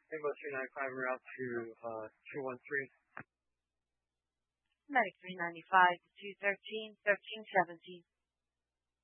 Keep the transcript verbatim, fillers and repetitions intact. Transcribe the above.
Rainbow three ninety-five route to uh, two one three. Medic three ninety-five to two thirteen, thirteen seventeen.